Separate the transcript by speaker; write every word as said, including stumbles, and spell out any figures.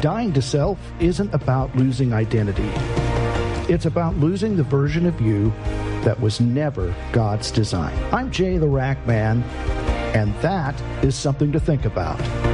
Speaker 1: Dying to self isn't about losing identity. It's about losing the version of you that was never God's design. I'm Jay the Rack Man, and that is something to think about.